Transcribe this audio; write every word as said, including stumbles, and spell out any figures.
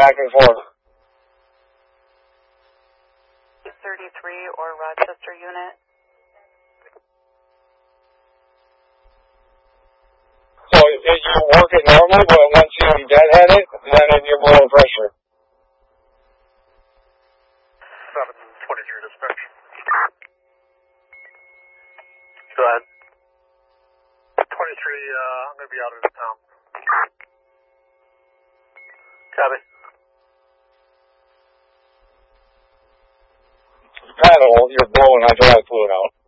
back and forth. thirty-three or Rochester unit. So you work it normally, but once you deadhead it, then you're below pressure. seven twenty-three dispatch. Go ahead. twenty-three, uh, I'm going to be out of town. Copy. Paddle, you're blowing hydraulic fluid out.